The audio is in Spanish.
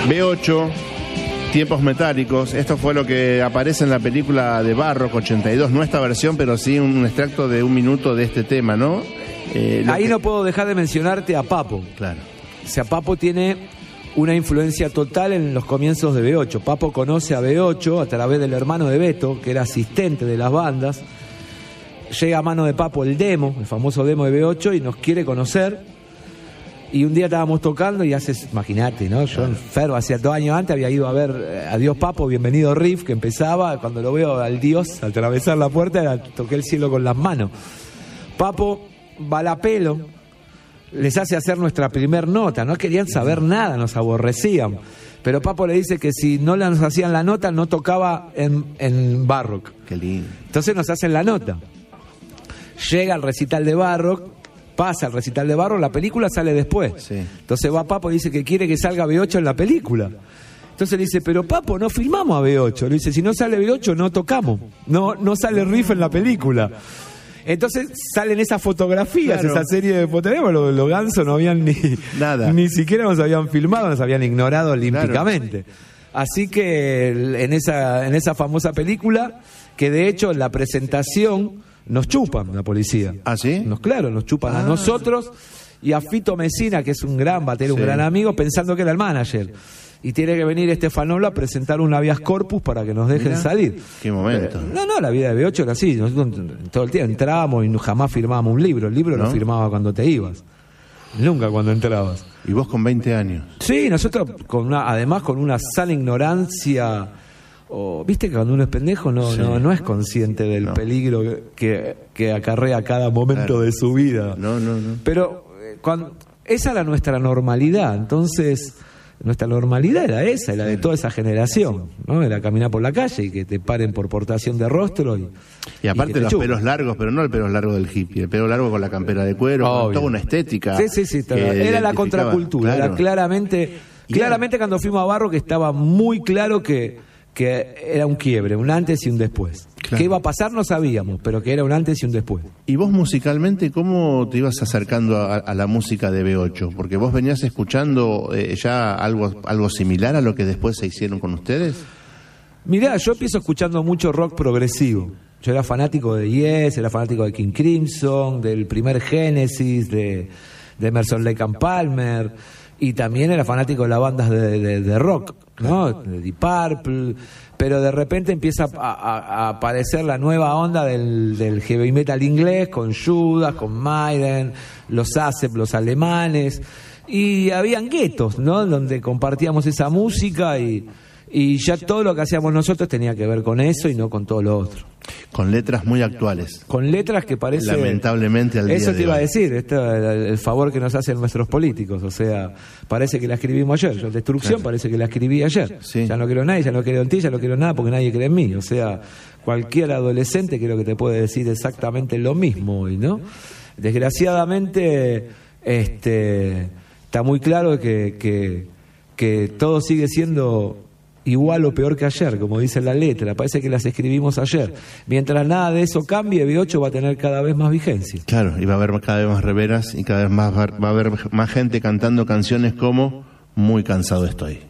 B8, Tiempos Metálicos. Esto fue lo que aparece en la película de Barrock 82, no esta versión, pero sí un extracto de 1 minuto de este tema, ¿no? Ahí no puedo dejar de mencionarte a Papo. Claro. O sea, Papo tiene una influencia total en los comienzos de B8. Papo conoce a B8 a través del hermano de Beto, que era asistente de las bandas. Llega a mano de Papo el demo, el famoso demo de B8, y nos quiere conocer. Y un día estábamos tocando y imagínate, ¿no? Yo enfermo, hacía 2 años antes había ido a ver Adiós Papo, Bienvenido Riff, que empezaba. Cuando lo veo al Dios atravesar la puerta, toqué el cielo con las manos. Papo va a pelo, les hace hacer nuestra primer nota. No querían saber nada, nos aborrecían. Pero Papo le dice que si no nos hacían la nota, no tocaba en Barrock. Qué lindo. Entonces nos hacen la nota. Llega al recital de Barrock, pasa al recital de Barrock, la película sale después. Sí. Entonces va Papo y dice que quiere que salga B8 en la película. Entonces le dice, pero Papo, no filmamos a B8. Le dice, si no sale B8, no tocamos. No sale riff en la película. Entonces salen esas fotografías, esa serie de fotografías. Los gansos no habían ni siquiera nos habían filmado, nos habían ignorado olímpicamente. Así que en esa famosa película, que de hecho en la presentación nos chupan la policía. ¿Ah, sí? Nos chupan a nosotros y a Fito Messina, que es un gran batero, un gran amigo, pensando que era el manager. Y tiene que venir Estefanolo a presentar un habeas corpus para que nos dejen salir. Qué momento. La vida de B8 era así. Nosotros todo el tiempo entrábamos y jamás firmábamos un libro. El libro lo firmaba cuando te ibas. Nunca cuando entrabas. ¿Y vos con 20 años? Sí, nosotros además con una sana ignorancia. Viste que cuando uno es pendejo no es consciente del peligro que acarrea cada momento de su vida. No. Pero esa era nuestra normalidad. Entonces, nuestra normalidad era esa, la de toda esa generación, ¿no? Era caminar por la calle y que te paren por portación de rostro. Y aparte los pelos largos, pero no el pelo largo del hippie, el pelo largo con la campera de cuero, con toda una estética. Sí. Era la contracultura. Claro. Era claramente cuando fuimos a Barrock, que estaba muy claro que era un quiebre, un antes y un después. Claro. ¿Qué iba a pasar? No sabíamos, pero que era un antes y un después. ¿Y vos musicalmente cómo te ibas acercando a la música de B8? Porque vos venías escuchando ya algo similar a lo que después se hicieron con ustedes. Mirá, yo empiezo escuchando mucho rock progresivo. Yo era fanático de Yes, era fanático de King Crimson, del primer Genesis, de Emerson Lake and Palmer, y también era fanático de las bandas de rock, ¿no? De Deep Purple, pero de repente empieza a aparecer la nueva onda del heavy metal inglés, con Judas, con Maiden, los ASEP, los alemanes, y habían guetos, ¿no? Donde compartíamos esa música y ya todo lo que hacíamos nosotros tenía que ver con eso y no con todo lo otro. Con letras muy actuales. Con letras que parecen... Lamentablemente al día de hoy. Eso te iba a decir, el favor que nos hacen nuestros políticos. O sea, parece que la escribimos ayer. Yo, Destrucción, parece que la escribí ayer. Sí. Ya no quiero nadie, ya no quiero en ti, ya no quiero nada porque nadie cree en mí. O sea, cualquier adolescente creo que te puede decir exactamente lo mismo hoy, ¿no? Desgraciadamente, está muy claro que todo sigue siendo igual o peor que ayer, como dice la letra. Parece que las escribimos ayer. Mientras nada de eso cambie, B8 va a tener cada vez más vigencia. Claro, y va a haber cada vez más reveras y cada vez más va a haber más gente cantando canciones como Muy cansado estoy.